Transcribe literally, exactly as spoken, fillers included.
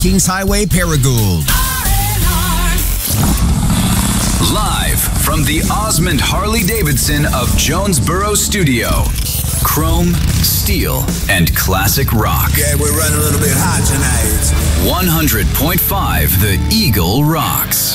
Kings Highway, Paragould. Live from the Osmond Harley-Davidson of Jonesboro Studio. Chrome, steel, and classic rock. Yeah, we're running a little bit hot tonight. one hundred point five The Eagle rocks.